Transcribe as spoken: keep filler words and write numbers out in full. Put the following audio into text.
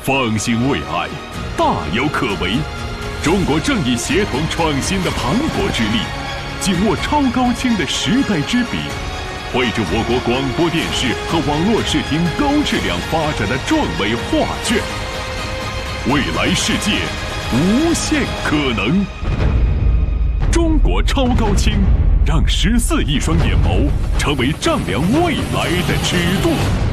方兴未艾，大有可为。中国正以协同创新的磅礴之力，紧握超高清的时代之笔，绘制我国广播电视和网络视听高质量发展的壮伟画卷。未来世界，无限可能。中国超高清，让十四亿双眼眸成为丈量未来的尺度。